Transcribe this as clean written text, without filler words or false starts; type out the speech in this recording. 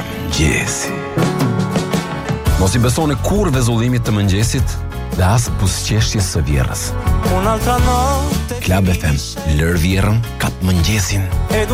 mëngjesi. Mos i besoni kur vezullimit të mëngjesit dhe as buzëqeshjes së vjerrës. Klab FM, lër vjerrën, kap mëngjesin.